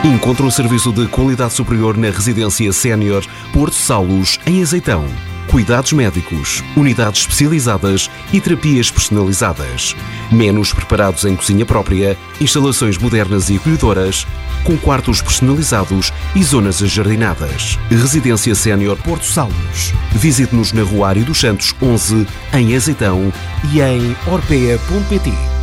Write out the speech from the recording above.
Encontre um serviço de qualidade superior na Residência Sénior Porto Saulos, em Azeitão. Cuidados médicos, unidades especializadas e terapias personalizadas. Menus preparados em cozinha própria, instalações modernas e acolhedoras, com quartos personalizados e zonas ajardinadas. Residência Sénior Porto Saulos. Visite-nos na Rua Ário dos Santos 11, em Azeitão e em orpea.pt.